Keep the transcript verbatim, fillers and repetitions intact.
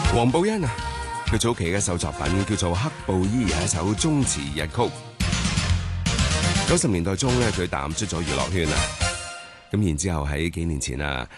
黃寶欣啊，佢早期嘅一首作品叫做《黑布衣》，係一首中詞日曲。九十年代中咧，佢淡出咗娛樂圈啊。咁然之後喺幾年前啊，